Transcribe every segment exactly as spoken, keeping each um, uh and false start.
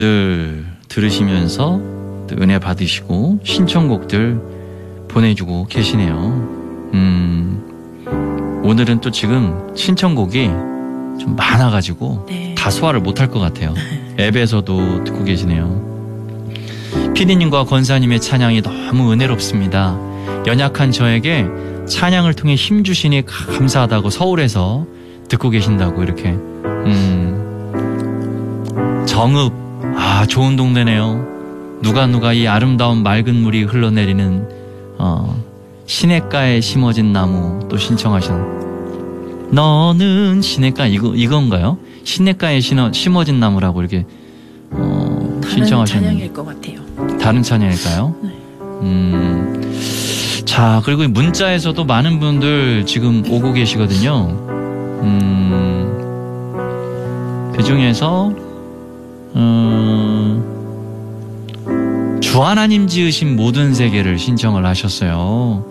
늘 들으시면서 또 은혜 받으시고 신청곡들 보내주고 계시네요. 음, 오늘은 또 지금 신청곡이 좀 많아가지고 네. 다 소화를 못할 것 같아요. 앱에서도 듣고 계시네요. 피디님과 권사님의 찬양이 너무 은혜롭습니다. 연약한 저에게 찬양을 통해 힘 주시니 감사하다고 서울에서 듣고 계신다고 이렇게. 음, 정읍, 아 좋은 동네네요. 누가 누가 이 아름다운 맑은 물이 흘러내리는 어, 시냇가에 심어진 나무 또 신청하신. 너는 시냇가 이거 이건가요? 시냇가에 심어, 심어진 나무라고 이렇게 어, 신청하셨는데. 다른 찬양일 것 같아요. 다른 찬양일까요? 네. 음, 자, 그리고 문자에서도 많은 분들 지금 오고 계시거든요. 음, 그 중에서 음, 주 하나님 지으신 모든 세계를 신청을 하셨어요.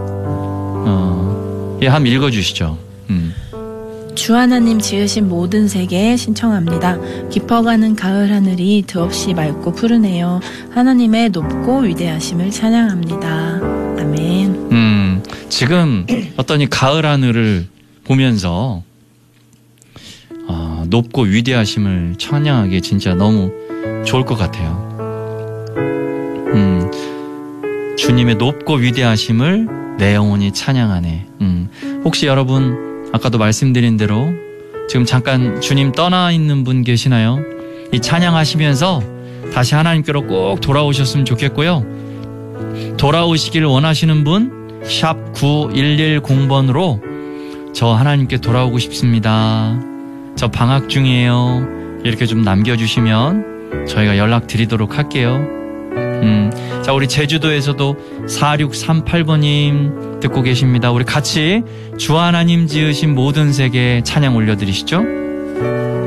어, 예, 한번 읽어주시죠. 음. 주 하나님 지으신 모든 세계에 신청합니다. 깊어가는 가을 하늘이 드없이 맑고 푸르네요. 하나님의 높고 위대하심을 찬양합니다. 아멘. 음, 지금 어떤 이 가을 하늘을 보면서 어, 높고 위대하심을 찬양하기 진짜 너무 좋을 것 같아요. 음, 주님의 높고 위대하심을 내 영혼이 찬양하네. 음, 혹시 여러분 아까도 말씀드린 대로 지금 잠깐 주님 떠나 있는 분 계시나요? 이 찬양하시면서 다시 하나님께로 꼭 돌아오셨으면 좋겠고요. 돌아오시길 원하시는 분 샵 구일일공 번으로 저 하나님께 돌아오고 싶습니다. 저 방학 중이에요. 이렇게 좀 남겨주시면 저희가 연락드리도록 할게요. 음, 자, 우리 제주도에서도 사육삼팔 번님 듣고 계십니다. 우리 같이 주 하나님 지으신 모든 세계 찬양 올려드리시죠.